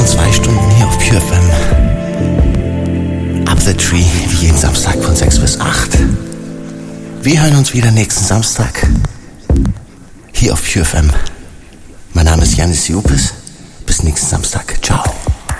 waren 2 Stunden hier auf Pure FM. Up the Tree, wie jeden Samstag von 6 bis 8. Wir hören uns wieder nächsten Samstag hier auf Pure FM. Mein Name ist Janis Jupis. Bis nächsten Samstag. Ciao.